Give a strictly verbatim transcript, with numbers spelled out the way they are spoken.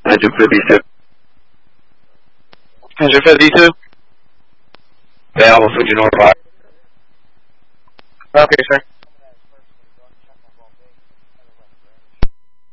Engine fifty-two. Engine fifty-two? Yeah, Alpha Fuji North five. Okay, sir.